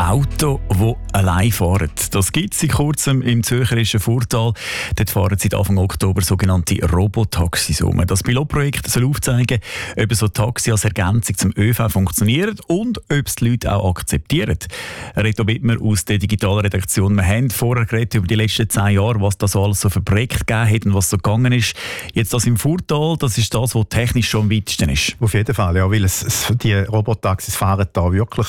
Autos, die allein fahren. Das gibt es seit kurzem im zürcherischen Furtal. Dort fahren seit Anfang Oktober sogenannte Robotaxis um. Das Pilotprojekt soll aufzeigen, ob so Taxi als Ergänzung zum ÖV funktionieren und ob es die Leute auch akzeptieren. Reto Wittmer aus der digitalen Redaktion. Wir haben vorher geredet über die letzten 10 Jahre, was da so alles so für Projekte gegeben hat und was so gegangen ist. Jetzt das im Furtal, das ist das, was technisch schon am weitesten ist. Auf jeden Fall, ja, weil die Robotaxis fahren da wirklich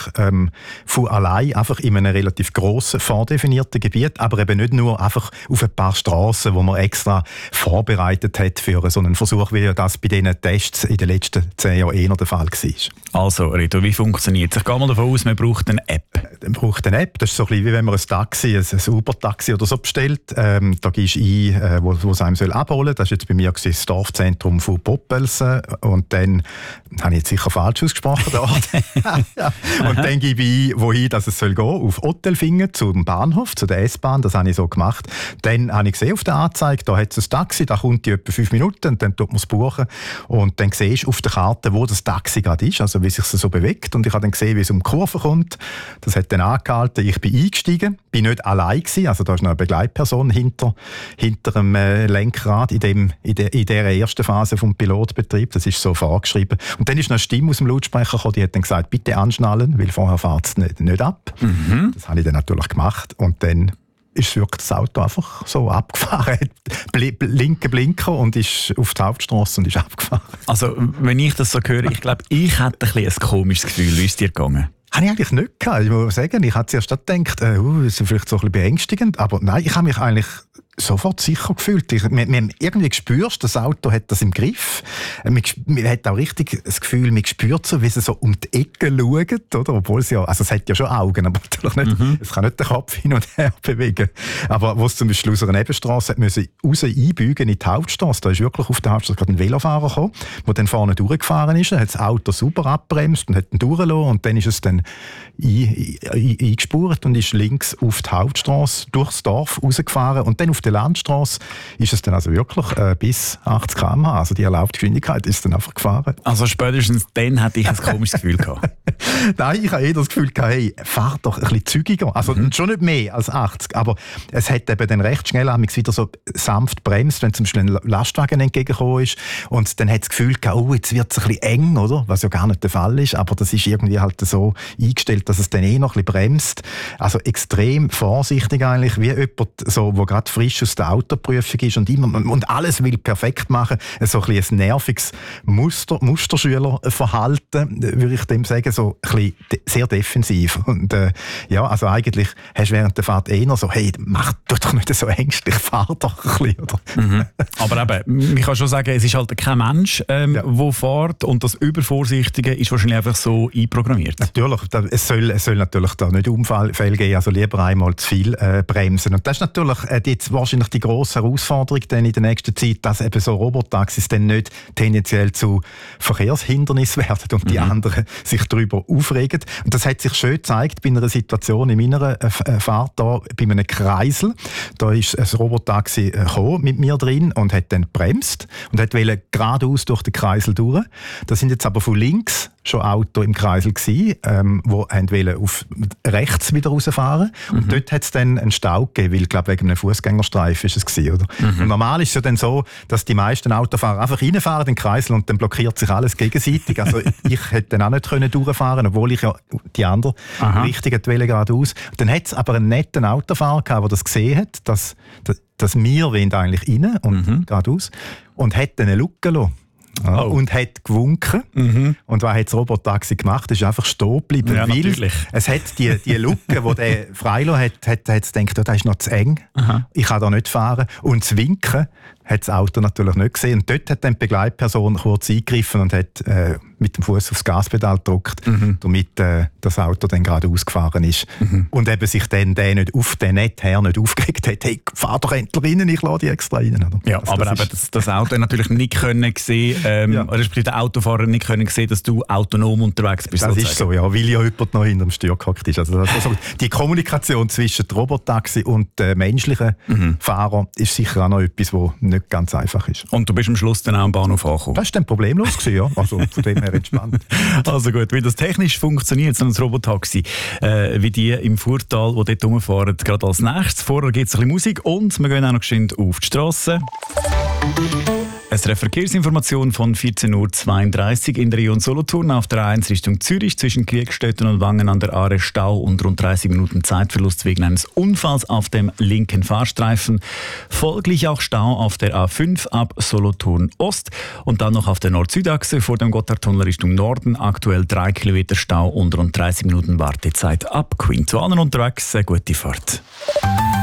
von allein, einfach in einem relativ grossen, vordefinierten Gebiet, aber eben nicht nur einfach auf ein paar Strassen, wo man extra vorbereitet hat für so einen Versuch, wie das bei diesen Tests in den letzten 10 Jahren eher der Fall war. Also, Reto, wie funktioniert es? Ich gehe mal davon aus, man braucht eine App. Man braucht eine App, das ist so ein bisschen wie wenn man ein Taxi, ein Uber-Taxi oder so bestellt. Da gibst du ein, wo es einem abholen soll. Das war jetzt bei mir das Dorfzentrum von Poppelsen. Und dann habe ich jetzt sicher falsch ausgesprochen. Ja. Und dann gebe ich ein, wohin dass es soll gehen, auf Otelfingen zum Bahnhof, zu der S-Bahn. Das habe ich so gemacht. Dann habe ich gesehen auf der Anzeige, da hat es ein Taxi, da kommt die etwa 5 Minuten und dann tut man es buchen. Und dann siehst du auf der Karte, wo das Taxi gerade ist, also wie sich es so bewegt. Und ich habe dann gesehen, wie es um die Kurve kommt. Das hat dann angehalten. Ich bin eingestiegen, bin nicht allein gewesen, also da ist noch eine Begleitperson hinter dem Lenkrad in dieser ersten Phase vom Pilotbetrieb. Das ist so vorgeschrieben. Und dann ist noch eine Stimme aus dem Lautsprecher gekommen, die hat dann gesagt, bitte anschnallen, weil vorher fährt es nicht ab. Mhm. Das habe ich dann natürlich gemacht und dann ist wirklich das Auto einfach so abgefahren. Linken Blinker und ist auf die Hauptstrasse und ist abgefahren. Also, wenn ich das so höre, ich glaube, ich hätte ein komisches Gefühl. Wie ist es dir gegangen? Habe ich eigentlich nicht gehabt. Ich muss sagen, ich habe zuerst gedacht, das ist vielleicht so ein bisschen beängstigend, aber nein, ich habe mich eigentlich sofort sicher gefühlt. Irgendwie spürst, das Auto hat das im Griff. Man hat auch richtig das Gefühl, man spürt so, wie sie so um die Ecke schaut, oder? Obwohl sie ja, also es hat ja schon Augen, aber natürlich nicht, es kann nicht den Kopf hin und her bewegen. Aber wo es zum Beispiel aus einer Nebenstrasse musste raus einbiegen in die Hauptstrasse, da ist wirklich auf der Hauptstrasse gerade ein Velofahrer gekommen, der dann vorne durchgefahren ist, hat das Auto super abbremst und hat ihn durchgelassen und dann ist es dann eingespurt und ist links auf die Hauptstrasse durchs Dorf rausgefahren und dann auf der Landstrasse ist es dann also wirklich bis 80 km/h. Also die erlaubte Geschwindigkeit ist dann einfach gefahren. Also spätestens dann hatte ich ein komisches Gefühl gehabt. Nein, ich habe das Gefühl gehabt, hey, fahr doch ein bisschen zügiger. Also schon nicht mehr als 80, aber es hat eben dann recht schnell wieder so sanft bremst, wenn zum Beispiel ein Lastwagen entgegengekommen ist und dann hat das Gefühl gehabt, oh, jetzt wird es ein bisschen eng, oder? Was ja gar nicht der Fall ist, aber das ist irgendwie halt so eingestellt, dass es dann noch ein bisschen bremst. Also extrem vorsichtig eigentlich, wie jemand, so, der gerade frisch aus der Autoprüfung ist und alles will perfekt machen. So ein bisschen ein nerviges Musterschülerverhalten, würde ich dem sagen, so ein bisschen sehr defensiv. Und ja, also eigentlich hast du während der Fahrt eher so, hey, tu doch nicht so ängstlich, fahr doch ein bisschen, oder? Mhm. Aber eben, ich kann schon sagen, es ist halt kein Mensch, der fährt und das Übervorsichtige ist wahrscheinlich einfach so einprogrammiert. Natürlich, es soll natürlich da nicht Unfälle geben, also lieber einmal zu viel bremsen. Und das ist natürlich jetzt wahrscheinlich die grosse Herausforderung dann in der nächsten Zeit, dass eben so Robotaxis dann nicht tendenziell zu Verkehrshindernissen werden und die anderen sich darüber aufregen. Und das hat sich schön gezeigt bei einer Situation in meiner Fahrt da, bei einem Kreisel. Da ist ein Robotaxi gekommen mit mir drin und hat dann gebremst und wollte geradeaus durch den Kreisel durch. Da sind jetzt aber von links schon Auto im Kreisel gsi, die auf rechts wieder rausfahren. Und dort hat es dann einen Stau gegeben, weil, glaube wegen einem Fußgängerstreifen ist es gsi, oder? Und normal ist es ja dann so, dass die meisten Autofahrer einfach reinfahren in den Kreisel und dann blockiert sich alles gegenseitig. Also ich hätte dann auch nicht können durchfahren, obwohl ich ja die andere Richtung wollte geradeaus. Dann hat es aber einen netten Autofahrer gehabt, der das gesehen hat, dass wir wollen eigentlich rein und geradeaus und hat dann eine Lücke gelassen. Ja, und hat gewunken. Und was hat das Robotaxi gemacht? Es ist einfach stehen geblieben. Ja, weil es hat die Lücke, die der freilassen hat es gedacht, das ist noch zu eng. Ich kann da nicht fahren. Und das Winken hat das Auto natürlich nicht gesehen. Und dort hat dann die Begleitperson kurz eingegriffen und hat mit dem Fuß aufs Gaspedal gedrückt, damit das Auto dann gerade ausgefahren ist. Und eben sich dann der nicht auf den Nether nicht aufgeregt hat, hey, fahr doch endlich rein, ich lasse dich extra rein. Oder? Ja, also aber das Auto natürlich nicht können sehen, oder der Autofahrer nicht können sehen, dass du autonom unterwegs bist. Das ist so, ja, weil ja jemand noch hinter dem Steuer gehockt ist. Also die Kommunikation zwischen dem Robotaxi und den menschlichen Fahrern ist sicher auch noch etwas, was nicht nicht ganz einfach ist. Und du bist am Schluss dann auch am Bahnhof angekommen? Das war dann problemlos gewesen, ja. Also von dem her entspannt. Also gut, wie das technisch funktioniert, so ein Robotaxi, wie die im Furtal, die dort rumfahren, gerade als nächstes. Vorher gibt es ein bisschen Musik und wir gehen auch noch geschwind auf die Strasse. Eine Verkehrsinformation von 14.32 Uhr in der Region Solothurn auf der A1 Richtung Zürich zwischen Kriegstetten und Wangen an der Aare Stau und rund 30 Minuten Zeitverlust wegen eines Unfalls auf dem linken Fahrstreifen. Folglich auch Stau auf der A5 ab Solothurn Ost und dann noch auf der Nord-Süd-Achse vor dem Gotthardtunnel Richtung Norden. Aktuell 3 Kilometer Stau und rund 30 Minuten Wartezeit ab Queen. Zu allen unterwegs, eine gute Fahrt.